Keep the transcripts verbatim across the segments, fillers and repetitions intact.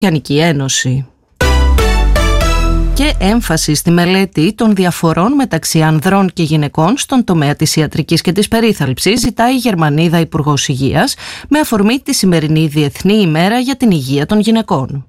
Χριστιανική Ένωση. Και έμφαση στη μελέτη των διαφορών μεταξύ ανδρών και γυναικών στον τομέα της ιατρικής και της περίθαλψης ζητάει η Γερμανίδα Υπουργός Υγείας με αφορμή τη σημερινή Διεθνή ημέρα για την υγεία των γυναικών.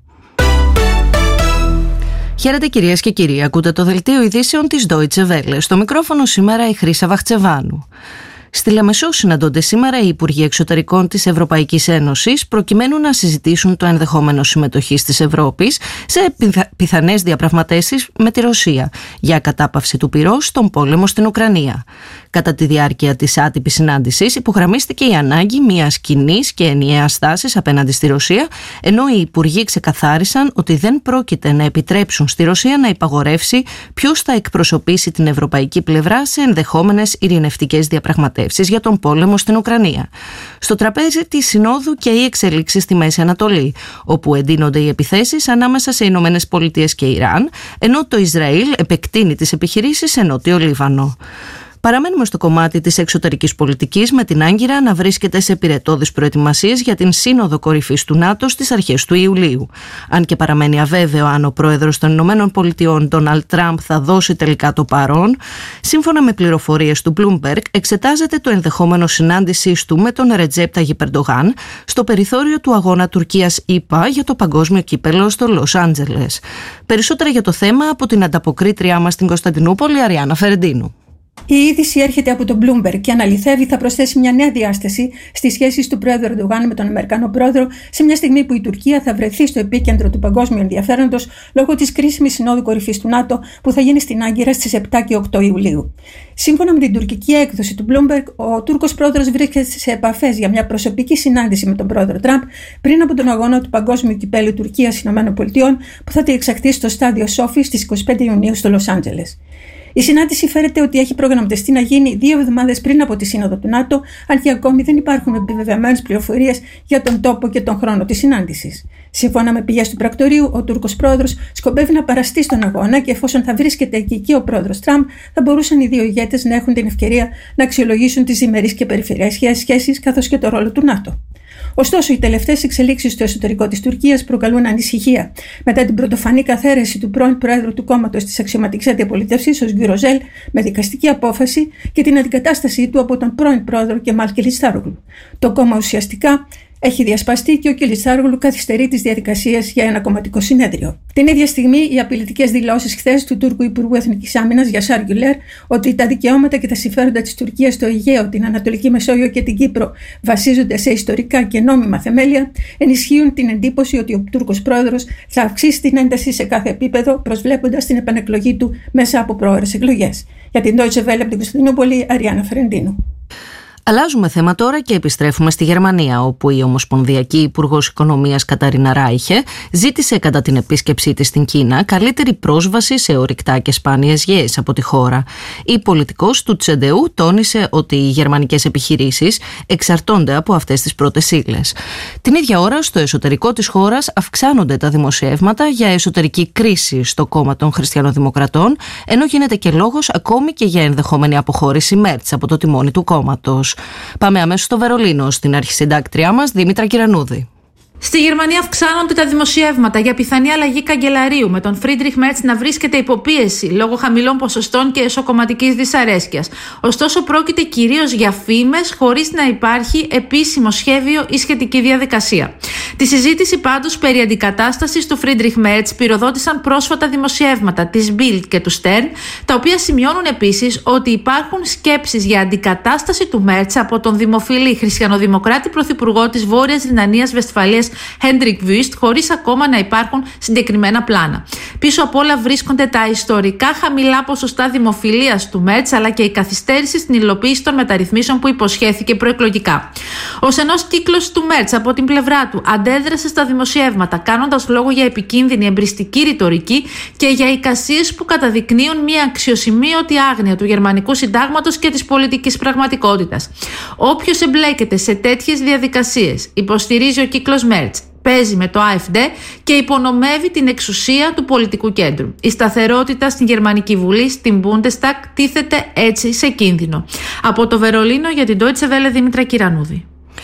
Χαίρετε κυρίες και κύριοι, ακούτε το δελτίο ειδήσεων της Deutsche Welle. Στο μικρόφωνο σήμερα η Χρύσα Βαχτσεβάνου. Στη Λεμεσό συναντώνται σήμερα οι Υπουργοί Εξωτερικών της Ευρωπαϊκής Ένωσης προκειμένου να συζητήσουν το ενδεχόμενο συμμετοχής της Ευρώπης σε πιθανές διαπραγματεύσεις με τη Ρωσία για κατάπαυση του πυρός στον πόλεμο στην Ουκρανία. Κατά τη διάρκεια της άτυπης συνάντησης υπογραμμίστηκε η ανάγκη μιας κοινής και ενιαίας στάσης απέναντι στη Ρωσία, ενώ οι Υπουργοί ξεκαθάρισαν ότι δεν πρόκειται να επιτρέψουν στη Ρωσία να υπαγορεύσει ποιος θα εκπροσωπήσει την ευρωπαϊκή πλευρά σε ενδεχόμενες ειρηνευτικές διαπραγματεύσεις για τον πόλεμο στην Ουκρανία. Στο τραπέζι της Συνόδου και οι εξελίξεις στη Μέση Ανατολή, όπου εντείνονται οι επιθέσεις ανάμεσα σε Ηνωμένες Πολιτείες και Ιράν, ενώ το Ισραήλ επεκτείνει τις επιχειρήσεις σε Νότιο Λίβανο. Παραμένουμε στο κομμάτι της εξωτερικής πολιτικής, με την Άγκυρα να βρίσκεται σε πυρετώδεις προετοιμασίες για την Σύνοδο Κορυφής του ΝΑΤΟ στις αρχές του Ιουλίου. Αν και παραμένει αβέβαιο αν ο πρόεδρος των Ηνωμένων Πολιτειών, Ντόναλντ Τραμπ, θα δώσει τελικά το παρόν, σύμφωνα με πληροφορίες του Bloomberg, εξετάζεται το ενδεχόμενο συνάντησής του με τον Ρετζέπ Ταγιπ Ερντογάν στο περιθώριο του αγώνα Τουρκίας-ΗΠΑ για το παγκόσμιο κύπελλο στο Λος Άντζελες. Περισσότερα για το θέμα από την ανταποκρίτριά μας στην Κωνσταντινούπολη, Αριάννα Φερεντίνου. Η είδηση έρχεται από το Bloomberg και αν αληθεύει θα προσθέσει μια νέα διάσταση στις σχέσεις του πρόεδρου Ερντογάν με τον Αμερικανό πρόεδρο, σε μια στιγμή που η Τουρκία θα βρεθεί στο επίκεντρο του παγκόσμιου ενδιαφέροντος λόγω της κρίσιμης συνόδου κορυφής του ΝΑΤΟ που θα γίνει στην Άγκυρα στις επτά και οκτώ Ιουλίου. Σύμφωνα με την τουρκική έκδοση του Bloomberg, ο Τούρκος πρόεδρος βρίσκεται σε επαφές για μια προσωπική συνάντηση με τον πρόεδρο Τραμπ πριν από τον αγώνα του παγκόσμιου κυπέλλου Τουρκίας-ΗΠΑ που θα διεξαχθεί στο στάδιο Σόφι στις είκοσι πέντε Ιουνίου στο Λος Άντζελες. Η συνάντηση φέρεται ότι έχει προγραμματιστεί να γίνει δύο εβδομάδες πριν από τη Σύνοδο του ΝΑΤΟ, αν και ακόμη δεν υπάρχουν επιβεβαιωμένες πληροφορίες για τον τόπο και τον χρόνο της συνάντησης. Σύμφωνα με πηγές του πρακτορείου, ο Τούρκος πρόεδρος σκοπεύει να παραστεί στον αγώνα και εφόσον θα βρίσκεται εκεί και ο πρόεδρος Τραμπ, θα μπορούσαν οι δύο ηγέτες να έχουν την ευκαιρία να αξιολογήσουν τις διμερείς και περιφερειακές σχέσεις καθώς και το ρόλο του ΝΑΤΟ. Ωστόσο, οι τελευταίες εξελίξεις στο εσωτερικό της Τουρκίας προκαλούν ανησυχία μετά την πρωτοφανή καθαίρεση του πρώην Προέδρου του κόμματος της αξιωματικής αντιπολίτευσης, ο Γκιουρόζελ, με δικαστική απόφαση και την αντικατάστασή του από τον πρώην Πρόεδρο Κεμάλ Κιλισντάρογλου. Το κόμμα ουσιαστικά έχει διασπαστεί και ο Κιλισντάρογλου καθυστερεί τις διαδικασίες για ένα κομματικό συνέδριο. Την ίδια στιγμή, οι απειλητικές δηλώσεις χθες του Τούρκου Υπουργού Εθνικής Άμυνας Γιασάρ Γκουλέρ ότι τα δικαιώματα και τα συμφέροντα της Τουρκίας στο Αιγαίο, την Ανατολική Μεσόγειο και την Κύπρο βασίζονται σε ιστορικά και νόμιμα θεμέλια, ενισχύουν την εντύπωση ότι ο Τούρκος πρόεδρος θα αυξήσει την ένταση σε κάθε επίπεδο, προσβλέποντας την επανεκλογή του μέσα από πρόωρες εκλογές. Για την Deutsche Welle από την Κωνσταντινούπολη, Αριάννα Φερεντίνου. Αλλάζουμε θέμα τώρα και επιστρέφουμε στη Γερμανία, όπου η Ομοσπονδιακή Υπουργός Οικονομίας Καταρίνα Ράιχε ζήτησε κατά την επίσκεψή της στην Κίνα καλύτερη πρόσβαση σε ορυκτά και σπάνιες γέες από τη χώρα. Η πολιτικός του Τσεντεού τόνισε ότι οι γερμανικές επιχειρήσεις εξαρτώνται από αυτές τις πρώτες ύλες. Την ίδια ώρα, στο εσωτερικό της χώρας αυξάνονται τα δημοσιεύματα για εσωτερική κρίση στο κόμμα των Χριστιανοδημοκρατών, ενώ γίνεται και λόγος ακόμη και για ενδεχόμενη αποχώρηση Μέρτς από το τιμόνι του κόμματος. Πάμε αμέσως στο Βερολίνο, στην αρχισυντάκτριά μας Δήμητρα Κυρανούδη. Στη Γερμανία αυξάνονται τα δημοσιεύματα για πιθανή αλλαγή καγκελαρίου, με τον Φρίντριχ Μέρτς να βρίσκεται υποπίεση λόγω χαμηλών ποσοστών και εσωκομματικής δυσαρέσκειας. Ωστόσο, πρόκειται κυρίως για φήμες, χωρίς να υπάρχει επίσημο σχέδιο ή σχετική διαδικασία. Τη συζήτηση πάντως περί αντικατάστασης του Φρίντριχ Μέρτς πυροδότησαν πρόσφατα δημοσιεύματα της Bild και του Stern, τα οποία σημειώνουν επίσης ότι υπάρχουν σκέψεις για αντικατάσταση του Μέρτς από τον δημοφιλή χριστιανοδημοκράτη πρωθυπουργό της Βόρειας Ρινανίας Βεσφαλίας Hendrik Wüst, χωρίς ακόμα να υπάρχουν συγκεκριμένα πλάνα. Πίσω απ' όλα βρίσκονται τα ιστορικά χαμηλά ποσοστά δημοφιλίας του Μέρτς, αλλά και η καθυστέρηση στην υλοποίηση των μεταρρυθμίσεων που υποσχέθηκε προεκλογικά. Ως ενός κύκλος του Μέρτς από την πλευρά του αντέδρασε στα δημοσιεύματα, κάνοντας λόγο για επικίνδυνη εμπριστική ρητορική και για εικασίες που καταδεικνύουν μια αξιοσημείωτη άγνοια του γερμανικού συντάγματος και της πολιτικής πραγματικότητας. Όποιος εμπλέκεται σε τέτοιες διαδικασίες, υποστηρίζει ο κύκλος Μέρτς, παίζει με το AfD και υπονομεύει την εξουσία του πολιτικού κέντρου. Η σταθερότητα στην Γερμανική Βουλή, στην Bundestag, τίθεται έτσι σε κίνδυνο. Από το Βερολίνο για την Deutsche Welle, Δήμητρα Κυρανούδη.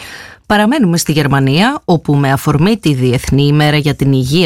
Παραμένουμε στη Γερμανία, όπου με αφορμή τη Διεθνή ημέρα για την υγεία